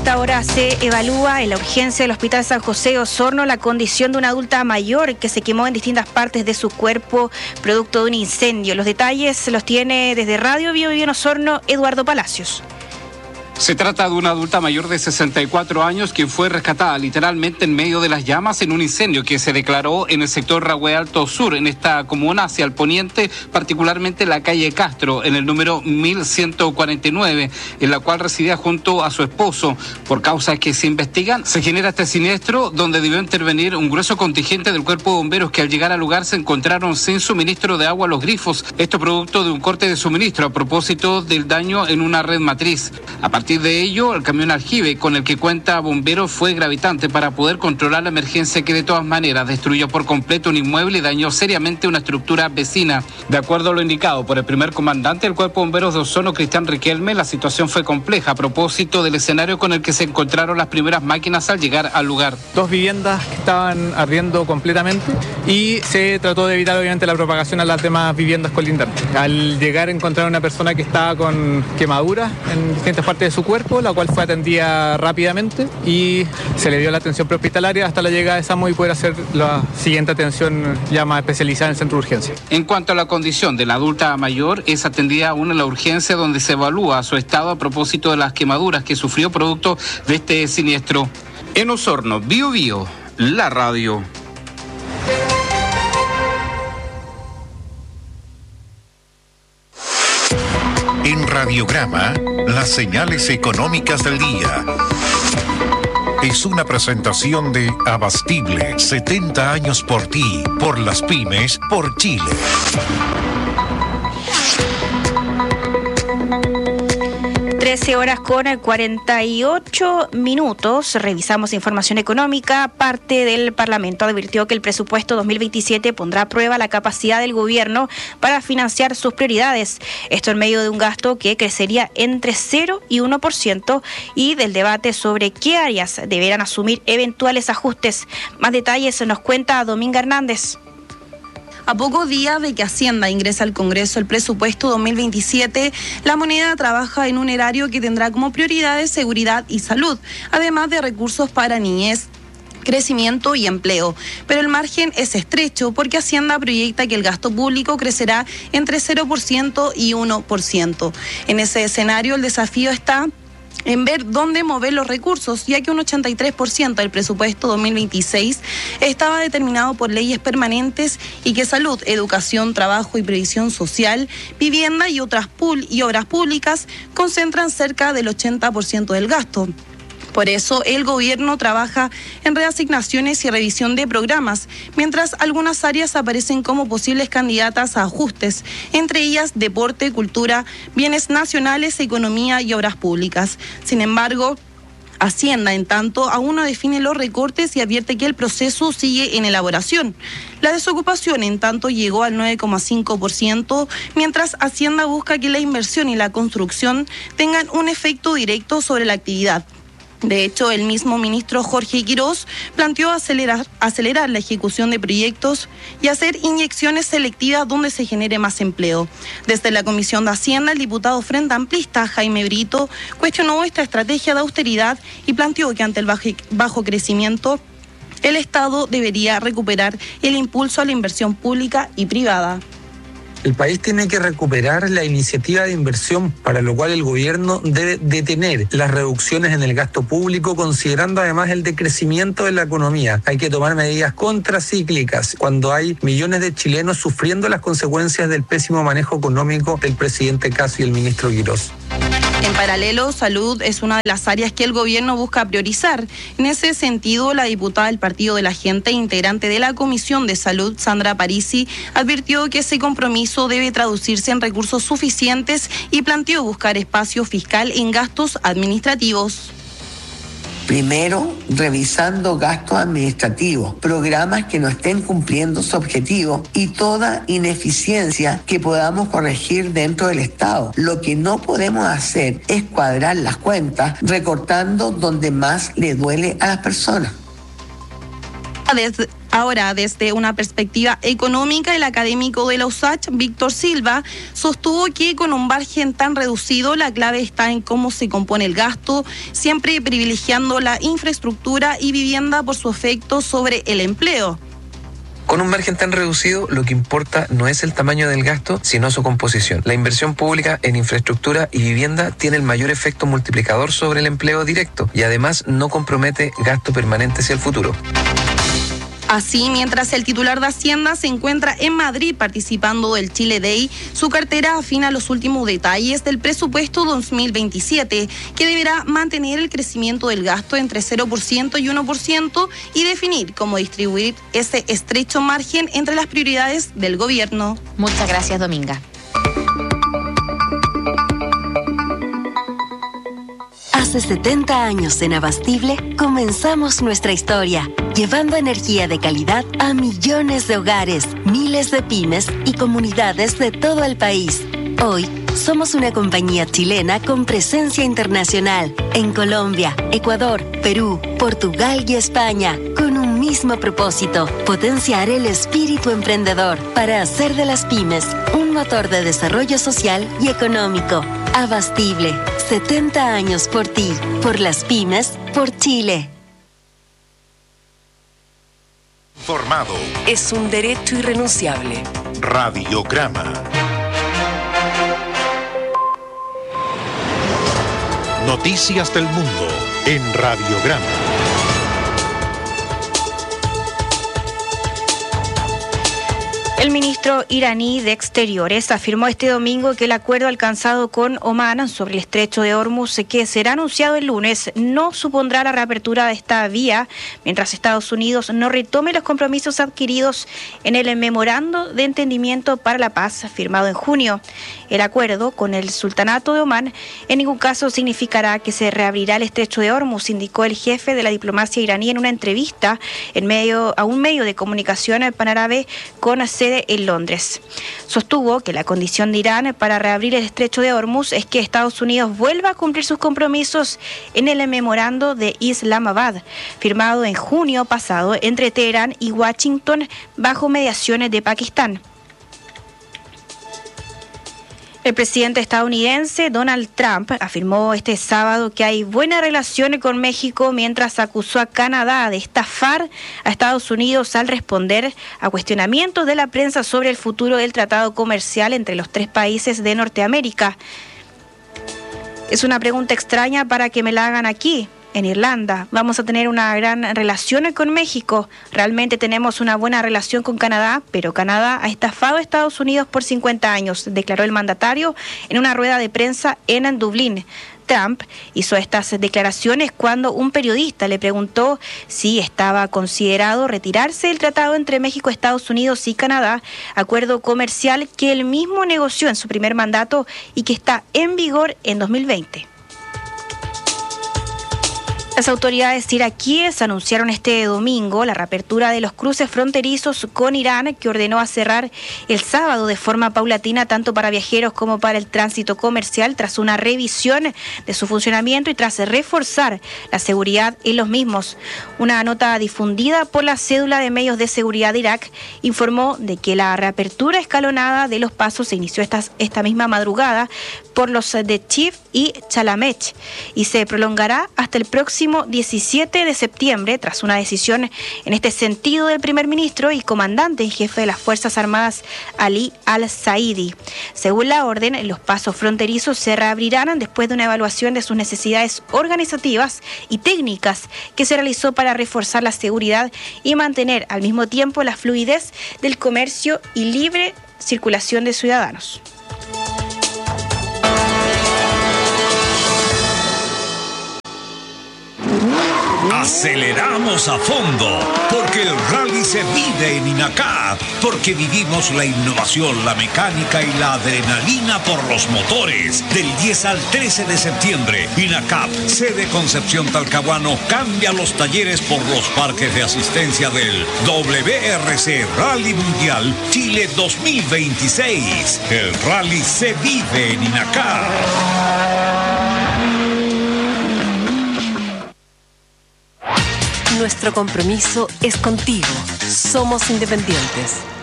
esta hora se evalúa en la urgencia del Hospital San José de Osorno la condición de una adulta mayor que se quemó en distintas partes de su cuerpo producto de un incendio. Los detalles los tiene desde Radio Bio Bio en Osorno, Eduardo Palacios. Se trata de una adulta mayor de 64 años quien fue rescatada literalmente en medio de las llamas en un incendio que se declaró en el sector Rahue Alto Sur, en esta comuna hacia el poniente, particularmente la calle Castro, en el número 1149, en la cual residía junto a su esposo. Por causas que se investigan, se genera este siniestro donde debió intervenir un grueso contingente del cuerpo de bomberos que al llegar al lugar se encontraron sin suministro de agua a los grifos. Esto producto de un corte de suministro a propósito del daño en una red matriz. A partir de ello, el camión aljibe con el que cuenta bomberos fue gravitante para poder controlar la emergencia que de todas maneras destruyó por completo un inmueble y dañó seriamente una estructura vecina. De acuerdo a lo indicado por el primer comandante del Cuerpo de Bomberos de Osorno, Cristian Riquelme, la situación fue compleja a propósito del escenario con el que se encontraron las primeras máquinas al llegar al lugar. 2 viviendas que estaban ardiendo completamente y se trató de evitar obviamente la propagación a las demás viviendas colindantes. Al llegar encontraron una persona que estaba con quemaduras en distintas partes de su cuerpo, la cual fue atendida rápidamente y se le dio la atención prehospitalaria hasta la llegada de SAMU y poder hacer la siguiente atención ya más especializada en el centro de urgencia. En cuanto a la condición de la adulta mayor, es atendida aún en la urgencia donde se evalúa su estado a propósito de las quemaduras que sufrió producto de este siniestro. En Osorno, Bio Bio, la radio. En Radiograma, las señales económicas del día. Es una presentación de Abastible, 70 años por ti, por las pymes, por Chile. 13:48. Revisamos información económica. Parte del Parlamento advirtió que el presupuesto 2027 pondrá a prueba la capacidad del gobierno para financiar sus prioridades. Esto en medio de un gasto que crecería entre 0 y 1% y del debate sobre qué áreas deberán asumir eventuales ajustes. Más detalles nos cuenta Dominga Hernández. A pocos días de que Hacienda ingrese al Congreso el presupuesto 2027, la moneda trabaja en un erario que tendrá como prioridades seguridad y salud, además de recursos para niñez, crecimiento y empleo. Pero el margen es estrecho porque Hacienda proyecta que el gasto público crecerá entre 0% y 1%. En ese escenario, el desafío está en ver dónde mover los recursos, ya que un 83% del presupuesto 2026 estaba determinado por leyes permanentes y que salud, educación, trabajo y previsión social, vivienda y obras públicas concentran cerca del 80% del gasto. Por eso, el gobierno trabaja en reasignaciones y revisión de programas, mientras algunas áreas aparecen como posibles candidatas a ajustes, entre ellas deporte, cultura, bienes nacionales, economía y obras públicas. Sin embargo, Hacienda, en tanto, aún no define los recortes y advierte que el proceso sigue en elaboración. La desocupación, en tanto, llegó al 9,5%, mientras Hacienda busca que la inversión y la construcción tengan un efecto directo sobre la actividad. De hecho, el mismo ministro Jorge Quirós planteó acelerar la ejecución de proyectos y hacer inyecciones selectivas donde se genere más empleo. Desde la Comisión de Hacienda, el diputado Frente Amplista Jaime Brito cuestionó esta estrategia de austeridad y planteó que ante el bajo crecimiento, el Estado debería recuperar el impulso a la inversión pública y privada. El país tiene que recuperar la iniciativa de inversión, para lo cual el gobierno debe detener las reducciones en el gasto público, considerando además el decrecimiento de la economía. Hay que tomar medidas contracíclicas cuando hay millones de chilenos sufriendo las consecuencias del pésimo manejo económico del presidente Kast y el ministro Quirós. En paralelo, salud es una de las áreas que el gobierno busca priorizar. En ese sentido, la diputada del Partido de la Gente, integrante de la Comisión de Salud, Sandra Parisi, advirtió que ese compromiso debe traducirse en recursos suficientes y planteó buscar espacio fiscal en gastos administrativos. Primero, revisando gastos administrativos, programas que no estén cumpliendo su objetivo y toda ineficiencia que podamos corregir dentro del Estado. Lo que no podemos hacer es cuadrar las cuentas recortando donde más le duele a las personas. Ahora, desde una perspectiva económica, el académico de la USACH, Víctor Silva, sostuvo que con un margen tan reducido la clave está en cómo se compone el gasto, siempre privilegiando la infraestructura y vivienda por su efecto sobre el empleo. Con un margen tan reducido, lo que importa no es el tamaño del gasto, sino su composición. La inversión pública en infraestructura y vivienda tiene el mayor efecto multiplicador sobre el empleo directo y además no compromete gasto permanente hacia el futuro. Así, mientras el titular de Hacienda se encuentra en Madrid participando del Chile Day, su cartera afina los últimos detalles del presupuesto 2027, que deberá mantener el crecimiento del gasto entre 0% y 1% y definir cómo distribuir ese estrecho margen entre las prioridades del gobierno. Muchas gracias, Dominga. Hace 70 años en Abastible comenzamos nuestra historia, llevando energía de calidad a millones de hogares, miles de pymes y comunidades de todo el país. Hoy somos una compañía chilena con presencia internacional en Colombia, Ecuador, Perú, Portugal y España, con un mismo propósito: potenciar el espíritu emprendedor para hacer de las pymes un motor de desarrollo social y económico. Abastible, 70 años por ti, por las pymes, por Chile. Informado. Es un derecho irrenunciable. Radiograma. Noticias del mundo en Radiograma. El ministro iraní de Exteriores afirmó este domingo que el acuerdo alcanzado con Omán sobre el estrecho de Hormuz, que será anunciado el lunes, no supondrá la reapertura de esta vía, mientras Estados Unidos no retome los compromisos adquiridos en el memorando de entendimiento para la paz firmado en junio. El acuerdo con el Sultanato de Omán en ningún caso significará que se reabrirá el estrecho de Hormuz, indicó el jefe de la diplomacia iraní en una entrevista a un medio de comunicación panárabe con sede en Londres. Sostuvo que la condición de Irán para reabrir el estrecho de Hormuz es que Estados Unidos vuelva a cumplir sus compromisos en el memorando de Islamabad, firmado en junio pasado entre Teherán y Washington bajo mediaciones de Pakistán. El presidente estadounidense Donald Trump afirmó este sábado que hay buena relación con México, mientras acusó a Canadá de estafar a Estados Unidos al responder a cuestionamientos de la prensa sobre el futuro del tratado comercial entre los tres países de Norteamérica. Es una pregunta extraña para que me la hagan aquí, en Irlanda. Vamos a tener una gran relación con México. Realmente tenemos una buena relación con Canadá, pero Canadá ha estafado a Estados Unidos por 50 años, declaró el mandatario en una rueda de prensa en Dublín. Trump hizo estas declaraciones cuando un periodista le preguntó si estaba considerado retirarse del tratado entre México, Estados Unidos y Canadá, acuerdo comercial que él mismo negoció en su primer mandato y que está en vigor en 2020. Las autoridades iraquíes anunciaron este domingo la reapertura de los cruces fronterizos con Irán, que ordenó a cerrar el sábado de forma paulatina tanto para viajeros como para el tránsito comercial, tras una revisión de su funcionamiento y tras reforzar la seguridad en los mismos. Una nota difundida por la cédula de medios de seguridad de Irak informó de que la reapertura escalonada de los pasos se inició esta misma madrugada por los de Chif y Chalamech y se prolongará hasta el próximo 17 de septiembre, tras una decisión en este sentido del primer ministro y comandante en jefe de las Fuerzas Armadas, Ali al-Saidi. Según la orden, los pasos fronterizos se reabrirán después de una evaluación de sus necesidades organizativas y técnicas que se realizó para reforzar la seguridad y mantener al mismo tiempo la fluidez del comercio y libre circulación de ciudadanos. Aceleramos a fondo, porque el rally se vive en INACAP, porque vivimos la innovación, la mecánica y la adrenalina por los motores. Del 10 al 13 de septiembre, INACAP, sede Concepción Talcahuano, cambia los talleres por los parques de asistencia del WRC Rally Mundial Chile 2026. El rally se vive en INACAP. nuestro compromiso es contigo. Somos independientes.